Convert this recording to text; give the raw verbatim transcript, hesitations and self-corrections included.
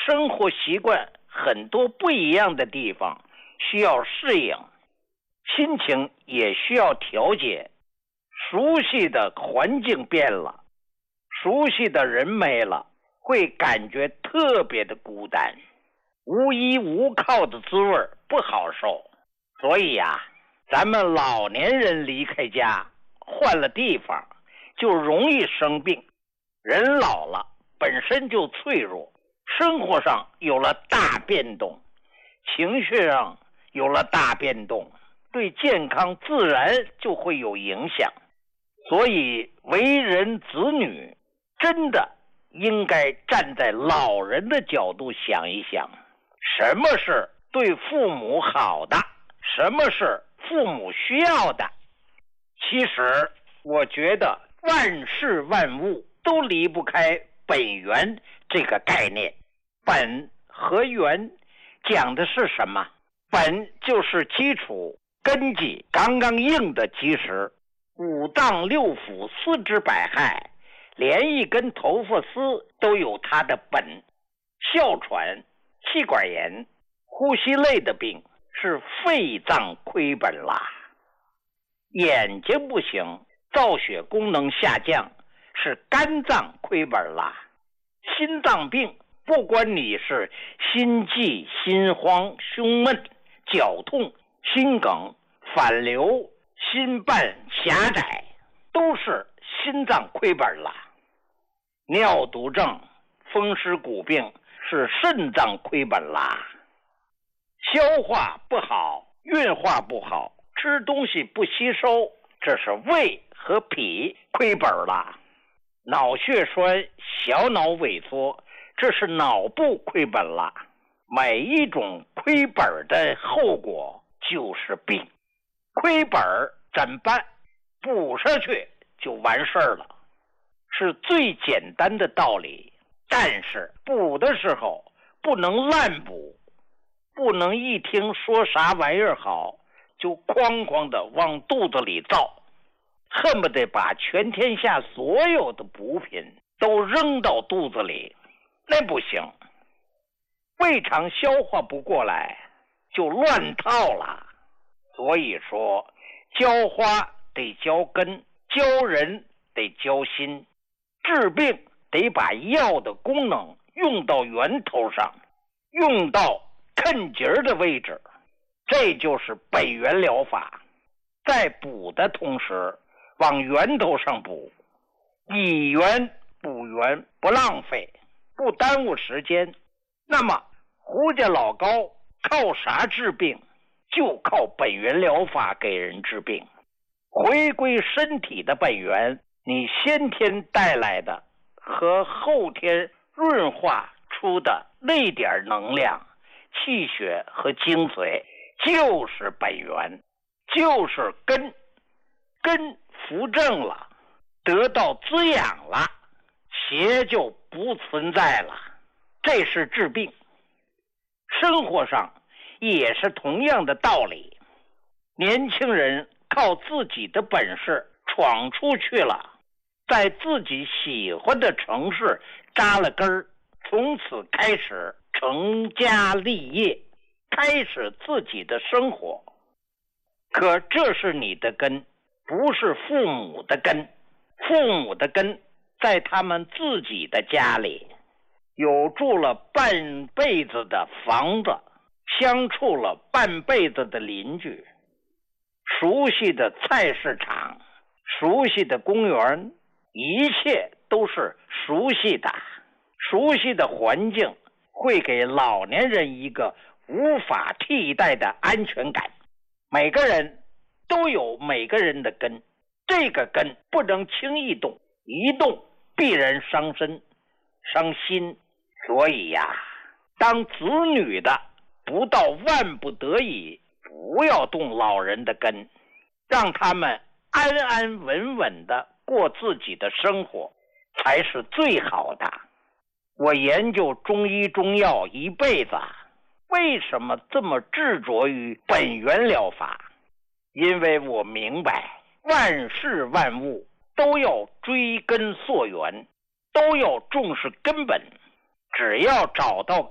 生活习惯很多不一样的地方需要适应，心情也需要调节。熟悉的环境变了，熟悉的人没了，会感觉特别的孤单，无依无靠的滋味不好受。所以呀、啊，咱们老年人离开家，换了地方，就容易生病。人老了本身就脆弱，生活上有了大变动，情绪上有了大变动，对健康自然就会有影响。所以为人子女真的应该站在老人的角度想一想，什么是对父母好的，什么是父母需要的。其实我觉得万事万物都离不开本源这个概念。本和源讲的是什么？本就是基础根基，刚刚硬的基石。五脏六腑四肢百骸，连一根头发丝都有它的本。哮喘、气管炎、呼吸类的病是肺脏亏本啦。眼睛不行，造血功能下降是肝脏亏本啦。心脏病不管你是心悸、心慌、胸闷、绞痛、心梗、反流、心瓣狭窄，都是心脏亏本了。尿毒症、风湿骨病是肾脏亏本啦。消化不好、运化不好、吃东西不吸收，这是胃和脾亏本了。脑血栓、小脑萎缩，这是脑部亏本了。每一种亏本的后果就是病。亏本怎么办？补上去就完事儿了，是最简单的道理。但是补的时候不能滥补，不能一听说啥玩意儿好就哐哐的往肚子里造，恨不得把全天下所有的补品都扔到肚子里，那不行。胃肠消化不过来就乱套了。所以说浇花得浇根，教人得教心，治病得把药的功能用到源头上，用到坑节的位置，这就是本源疗法。在补的同时往源头上补，以源补源，不浪费，不耽误时间。那么胡家老高靠啥治病？就靠本源疗法给人治病。回归身体的本源，你先天带来的和后天润化出的那点能量、气血和精髓，就是本源，就是根。根扶正了，得到滋养了，邪就不存在了。这是治病。生活上也是同样的道理。年轻人靠自己的本事闯出去了，在自己喜欢的城市扎了根儿，从此开始成家立业，开始自己的生活。可这是你的根，不是父母的根。父母的根在他们自己的家里，有住了半辈子的房子，相处了半辈子的邻居，熟悉的菜市场，熟悉的公园，一切都是熟悉的。熟悉的环境会给老年人一个无法替代的安全感。每个人都有每个人的根，这个根不能轻易动，一动必然伤身伤心。所以呀，当子女的不到万不得已，不要动老人的根，让他们安安稳稳的过自己的生活才是最好的。我研究中医中药一辈子，为什么这么执着于本源疗法？因为我明白万事万物都要追根溯源，都要重视根本。只要找到